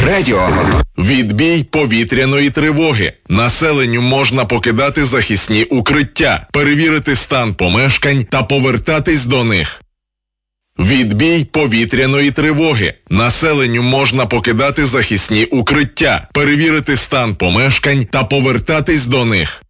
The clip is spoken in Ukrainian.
Радіо. Відбій повітряної тривоги. Населенню можна покидати захисні укриття, перевірити стан помешкань та повертатись до них. Відбій повітряної тривоги. Населенню можна покидати захисні укриття, перевірити стан помешкань та повертатись до них.